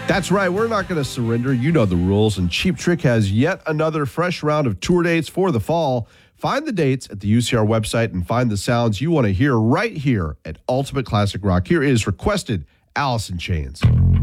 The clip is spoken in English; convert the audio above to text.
That's right. We're not going to surrender. You know the rules. And Cheap Trick has yet another fresh round of tour dates for the fall. Find the dates at the UCR website and find the sounds you want to hear right here at Ultimate Classic Rock. Here is requested Alice in Chains.